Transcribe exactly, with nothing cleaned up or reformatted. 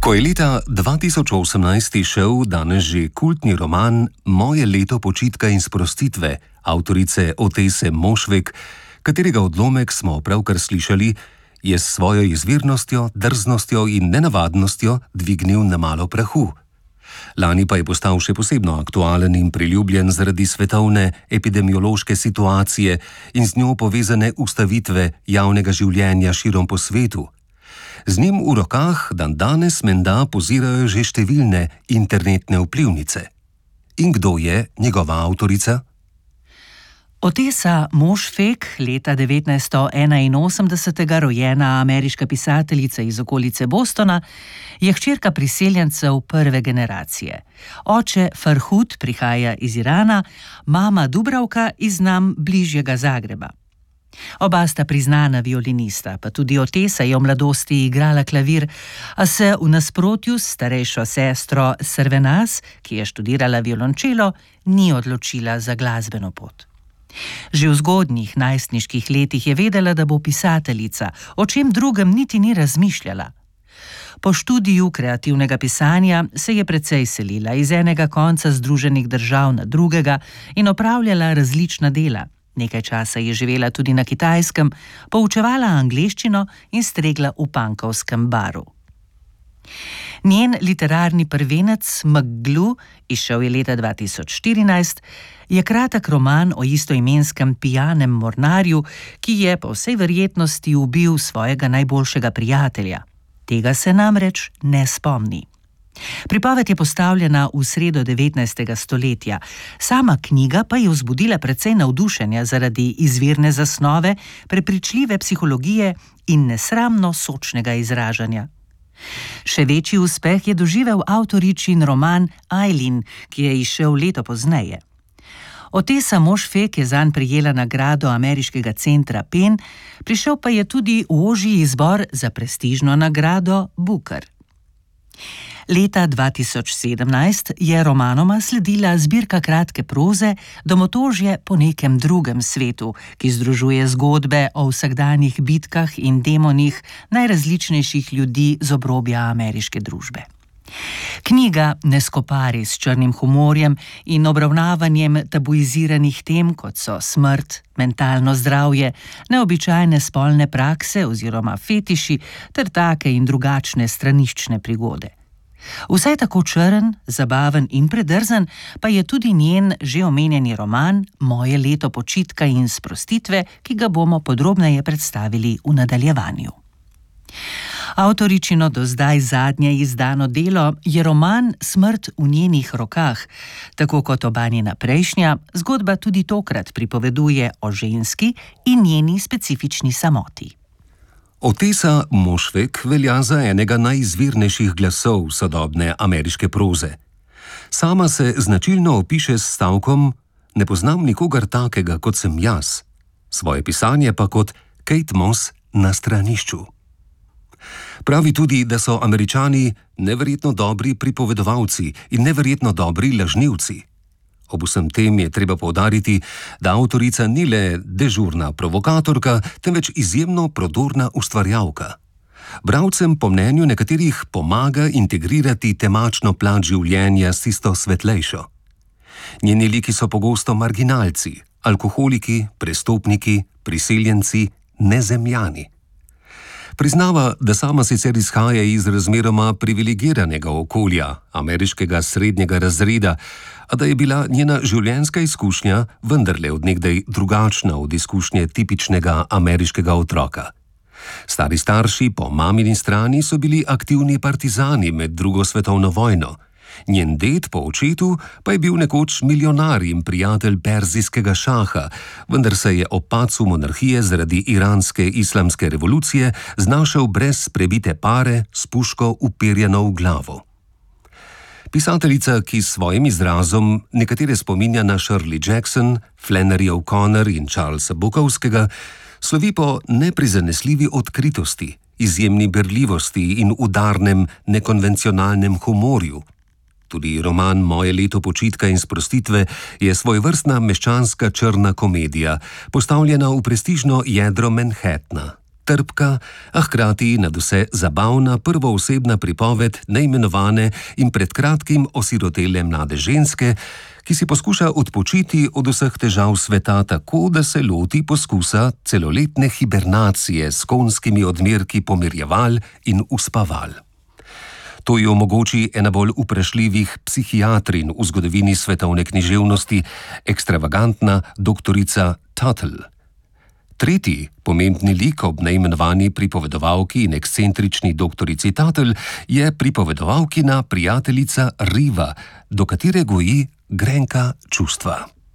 Ko je leta dva tisoč osemnajst izšel danes že kultni roman Moje leto počitka in sprostitve avtorice Otese Mošvek, katerega odlomek smo pravkar slišali, je s svojo izvirnostjo, drznostjo in nenavadnostjo dvignil na malo prahu. Lani pa je postal še posebno aktualen in priljubljen zaradi svetovne epidemiološke situacije in z njo povezane ustavitve javnega življenja širom po svetu. Z njim v rokah dandanes menda pozirajo že številne internetne vplivnice. In kdo je njegova avtorica? Otesa Mošvek, leta devetnajststo enainosemdeset rojena ameriška pisateljica iz okolice Bostona, je hčerka priseljencev prve generacije. Oče Farhud prihaja iz Irana, mama Dubravka iz nam bližjega Zagreba. Oba sta priznana violinista, pa tudi Otesa je v mladosti igrala klavir, a se v nasprotju s starejšo sestro Servenas, ki je študirala violončelo, ni odločila za glasbeno pot. Že v zgodnjih najstniških letih je vedela, da bo pisateljica, o čem drugem niti ni razmišljala. Po študiju kreativnega pisanja se je precej selila iz enega konca Združenih držav na drugega in opravljala različna dela. Nekaj časa je živela tudi na Kitajskem, poučevala angleščino in stregla v punkovskem baru. Njen literarni prvenec Mglu, izšel je leta dva tisoč štirinajst, je kratek roman o istoimenskem pijanem mornarju, ki je po vsej verjetnosti ubil svojega najboljšega prijatelja. Tega se namreč ne spomni. Pripoved je postavljena v sredo devetnajstega stoletja, sama knjiga pa je vzbudila precej navdušenja zaradi izvirne zasnove, prepričljive psihologije in nesramno sočnega izražanja. Še večji uspeh je doživel avtoričin roman Eileen, ki je izšel leto pozneje. Otesa Mošvek je zanj prejela nagrado ameriškega centra Penn, prišel pa je tudi v ožji izbor za prestižno nagrado Booker. Leta dva tisoč sedemnajst je romanoma sledila zbirka kratke proze Domotožje po nekem drugem svetu, ki združuje zgodbe o vsakdanjih bitkah in demonih najrazličnejših ljudi z obrobja ameriške družbe. Knjiga ne skopari s črnim humorjem in obravnavanjem tabuiziranih tem, kot so smrt, mentalno zdravje, neobičajne spolne prakse oziroma fetiši ter take in drugačne straniščne prigode. Vse tako črn, zabaven in predrzen pa je tudi njen že omenjeni roman Moje leto počitka in sprostitve, ki ga bomo podrobneje predstavili v nadaljevanju. Avtoričino do zdaj zadnje izdano delo je roman Smrt v njenih rokah. Tako kot oba njena prejšnja, zgodba tudi tokrat pripoveduje o ženski in njeni specifični samoti. Otesa Mošvek velja za enega najizvirnejših glasov sodobne ameriške proze. Sama se značilno opiše s stavkom: "Ne poznam nikogar takega, kot sem jaz", svoje pisanje pa kot Kate Moss na stranišču. Pravi tudi, da so Američani neverjetno dobri pripovedovalci in neverjetno dobri lažnivci. Ob vsem tem je treba poudariti, da avtorica ni le dežurna provokatorka, temveč izjemno prodorna ustvarjalka. Bralcem po mnenju nekaterih pomaga integrirati temačno plat življenja s tisto svetlejšo. Njeni liki so pogosto marginalci, alkoholiki, prestopniki, priseljenci, nezemljani. Priznava, da sama sicer izhaja iz razmeroma privilegiranega okolja, ameriškega srednjega razreda, a da je bila njena življenjska izkušnja vendarle od nekdaj drugačna od izkušnje tipičnega ameriškega otroka. Stari starši po mamini strani so bili aktivni partizani med drugo svetovno vojno. Njen ded po očetu pa je bil nekoč milijonar in prijatelj perzijskega šaha, vendar se je ob padcu monarhije zaradi iranske islamske revolucije znašel brez prebite pare s puško uperjeno v glavo. Pisateljica, ki s svojim izrazom nekatere spominja na Shirley Jackson, Flannery O'Connor in Charlesa Bukowskega, slovi po neprizanesljivi odkritosti, izjemni berljivosti in udarnem, nekonvencionalnem humorju. Tudi roman Moje leto počitka in sprostitve je svojevrstna meščanska črna komedija, postavljena v prestižno jedro Manhattna. trpka, a hkrati nadvse zabavna prvoosebna pripoved neimenovane in pred kratkim osirotele mlade ženske, ki si poskuša odpočiti od vseh težav sveta tako, da se loti poskusa celoletne hibernacije s konskimi odmerki pomirjeval in uspaval. To ji omogoči ena bolj vprašljivih psihiatrin v zgodovini svetovne književnosti, ekstravagantna doktorica Tuttle. Tretji pomembni lik ob neimenovani pripovedovalki in ekscentrični doktorici Tuttle je pripovedovalkina prijateljica Riva, do katere goji grenka čustva.